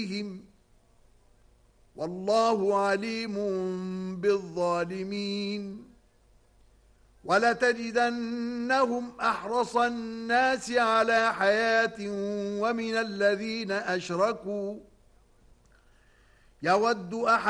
والله عليم بالظالمين. ولتجدنهم أحرص الناس على حياة ومن الذين أشركوا يود أحد